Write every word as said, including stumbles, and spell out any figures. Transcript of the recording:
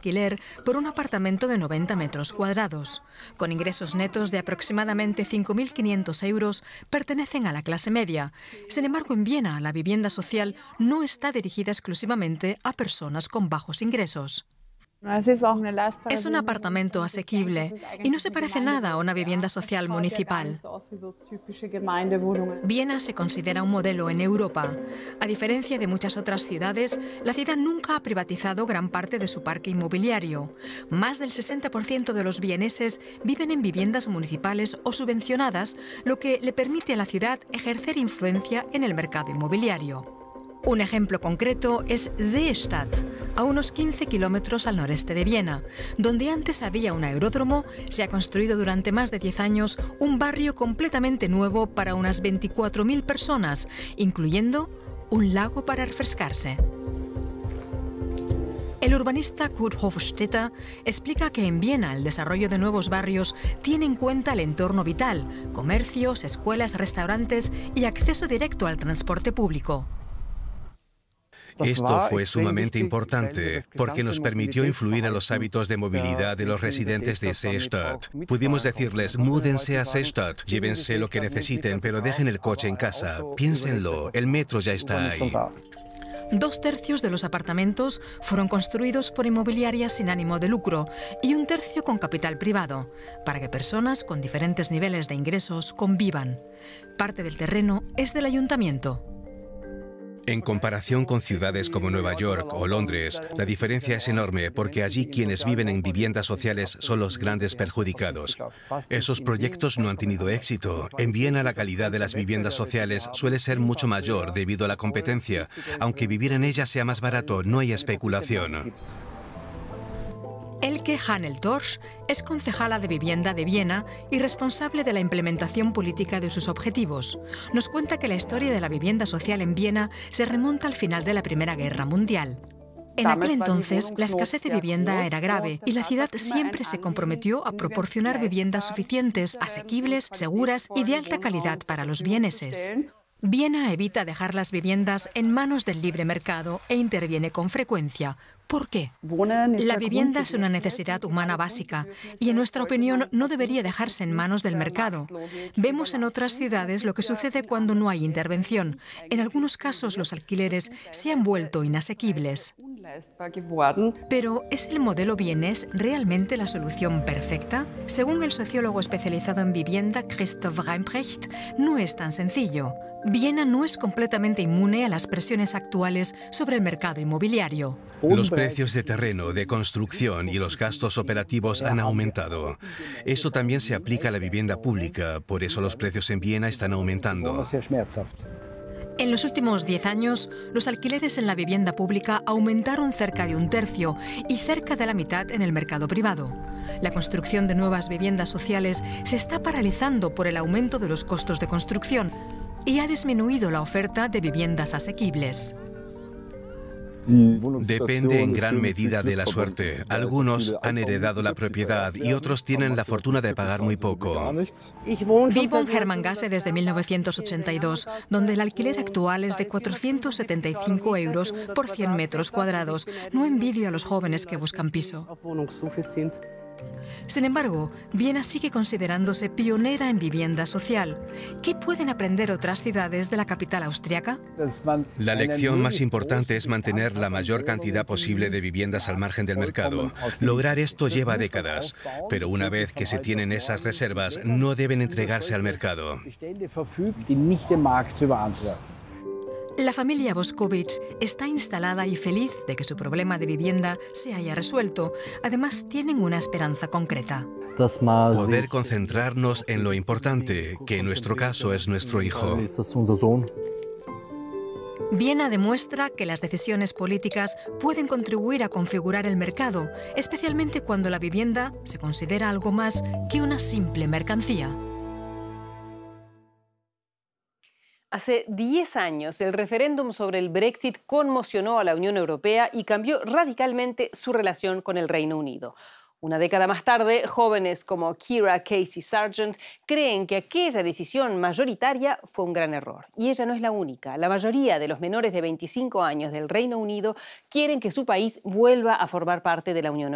alquiler por un apartamento de noventa metros cuadrados. Con ingresos netos de aproximadamente cinco mil quinientos euros, pertenecen a la clase media. Sin embargo, en Viena, la vivienda social no está dirigida exclusivamente a personas con bajos ingresos. Es un apartamento asequible y no se parece nada a una vivienda social municipal. Viena se considera un modelo en Europa. A diferencia de muchas otras ciudades, la ciudad nunca ha privatizado gran parte de su parque inmobiliario. Más del sesenta por ciento de los vieneses viven en viviendas municipales o subvencionadas, lo que le permite a la ciudad ejercer influencia en el mercado inmobiliario. Un ejemplo concreto es Seestadt, a unos quince kilómetros al noreste de Viena. Donde antes había un aeródromo, se ha construido durante más de diez años un barrio completamente nuevo para unas veinticuatro mil personas, incluyendo un lago para refrescarse. El urbanista Kurt Hofstetter explica que en Viena el desarrollo de nuevos barrios tiene en cuenta el entorno vital, comercios, escuelas, restaurantes y acceso directo al transporte público. Esto fue sumamente importante porque nos permitió influir en los hábitos de movilidad de los residentes de Seestadt. Pudimos decirles, múdense a Seestadt, llévense lo que necesiten, pero dejen el coche en casa. Piénsenlo, el metro ya está ahí. Dos tercios de los apartamentos fueron construidos por inmobiliarias sin ánimo de lucro y un tercio con capital privado, para que personas con diferentes niveles de ingresos convivan. Parte del terreno es del ayuntamiento. En comparación con ciudades como Nueva York o Londres, la diferencia es enorme porque allí quienes viven en viviendas sociales son los grandes perjudicados. Esos proyectos no han tenido éxito. En Viena la calidad de las viviendas sociales suele ser mucho mayor debido a la competencia. Aunque vivir en ellas sea más barato, no hay especulación. Elke Hanel-Torsch es concejala de vivienda de Viena y responsable de la implementación política de sus objetivos. Nos cuenta que la historia de la vivienda social en Viena se remonta al final de la Primera Guerra Mundial. En aquel entonces, la escasez de vivienda era grave y la ciudad siempre se comprometió a proporcionar viviendas suficientes, asequibles, seguras y de alta calidad para los vieneses. Viena evita dejar las viviendas en manos del libre mercado e interviene con frecuencia. ¿Por qué? La vivienda es una necesidad humana básica y, en nuestra opinión, no debería dejarse en manos del mercado. Vemos en otras ciudades lo que sucede cuando no hay intervención. En algunos casos, los alquileres se han vuelto inasequibles. Pero, ¿es el modelo vienés realmente la solución perfecta? Según el sociólogo especializado en vivienda Christoph Reimbrecht, no es tan sencillo. Viena no es completamente inmune a las presiones actuales sobre el mercado inmobiliario. Los precios de terreno, de construcción y los gastos operativos han aumentado. Eso también se aplica a la vivienda pública, por eso los precios en Viena están aumentando. En los últimos diez años, los alquileres en la vivienda pública aumentaron cerca de un tercio y cerca de la mitad en el mercado privado. La construcción de nuevas viviendas sociales se está paralizando por el aumento de los costos de construcción y ha disminuido la oferta de viviendas asequibles. Depende en gran medida de la suerte. Algunos han heredado la propiedad y otros tienen la fortuna de pagar muy poco. Vivo en Hermanngasse desde mil novecientos ochenta y dos, donde el alquiler actual es de cuatrocientos setenta y cinco euros por cien metros cuadrados. No envidio a los jóvenes que buscan piso. Sin embargo, Viena sigue considerándose pionera en vivienda social. ¿Qué pueden aprender otras ciudades de la capital austriaca? La lección más importante es mantener la mayor cantidad posible de viviendas al margen del mercado. Lograr esto lleva décadas, pero una vez que se tienen esas reservas, no deben entregarse al mercado. La familia Boskovic está instalada y feliz de que su problema de vivienda se haya resuelto. Además, tienen una esperanza concreta. Poder concentrarnos en lo importante, que en nuestro caso es nuestro hijo. Viena demuestra que las decisiones políticas pueden contribuir a configurar el mercado, especialmente cuando la vivienda se considera algo más que una simple mercancía. Hace diez años, el referéndum sobre el Brexit conmocionó a la Unión Europea y cambió radicalmente su relación con el Reino Unido. Una década más tarde, jóvenes como Kira Casey Sargent creen que aquella decisión mayoritaria fue un gran error. Y ella no es la única. La mayoría de los menores de veinticinco años del Reino Unido quieren que su país vuelva a formar parte de la Unión Europea.